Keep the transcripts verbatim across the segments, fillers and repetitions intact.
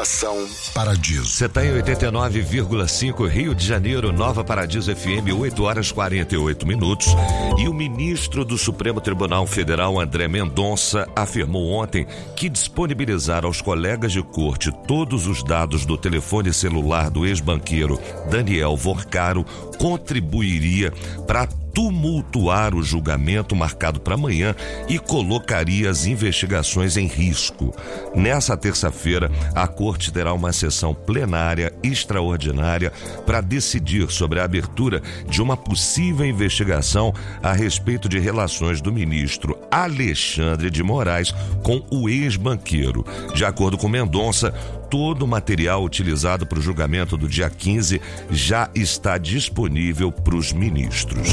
Estação Paradiso. Você está em oitenta e nove vírgula cinco, Rio de Janeiro, Nova Paradiso F M, oito horas e quarenta e oito minutos. E o ministro do Supremo Tribunal Federal, André Mendonça, afirmou ontem que disponibilizar aos colegas de corte todos os dados do telefone celular do ex-banqueiro Daniel Vorcaro contribuiria para tumultuar o julgamento marcado para amanhã e colocaria as investigações em risco. Nessa terça-feira, a Corte terá uma sessão plenária extraordinária para decidir sobre a abertura de uma possível investigação a respeito de relações do ministro Alexandre de Moraes com o ex-banqueiro. De acordo com Mendonça, todo o material utilizado para o julgamento do dia quinze já está disponível para os ministros.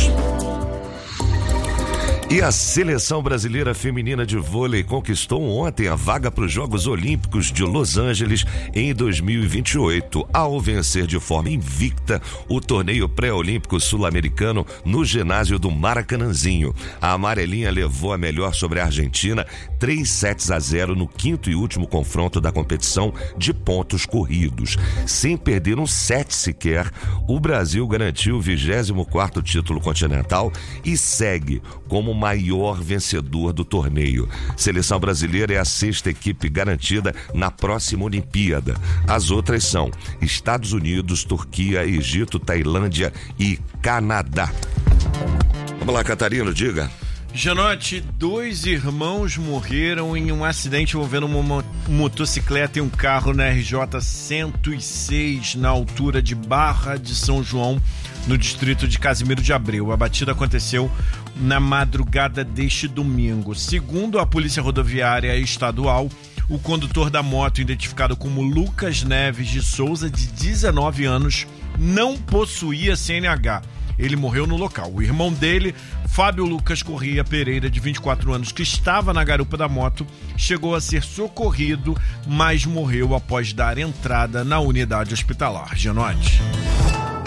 E a Seleção Brasileira Feminina de Vôlei conquistou ontem a vaga para os Jogos Olímpicos de Los Angeles em dois mil e vinte e oito, ao vencer de forma invicta o torneio pré-olímpico sul-americano no ginásio do Maracanãzinho. A amarelinha levou a melhor sobre a Argentina, três sets a zero no quinto e último confronto da competição de pontos corridos. Sem perder um set sequer, o Brasil garantiu o vigésimo quarto título continental e segue como maior vencedor do torneio. Seleção brasileira é a sexta equipe garantida na próxima Olimpíada. As outras são Estados Unidos, Turquia, Egito, Tailândia e Canadá. Vamos lá, Catarino, diga. Janote, dois irmãos morreram em um acidente envolvendo uma motocicleta e um carro na R J cento e seis, na altura de Barra de São João, no distrito de Casimiro de Abreu. A batida aconteceu na madrugada deste domingo. Segundo a Polícia Rodoviária Estadual, o condutor da moto, identificado como Lucas Neves de Souza, de dezenove anos, não possuía C N H. Ele morreu no local. O irmão dele, Fábio Lucas Corrêa Pereira, de vinte e quatro anos, que estava na garupa da moto, chegou a ser socorrido, mas morreu após dar entrada na unidade hospitalar. Janote.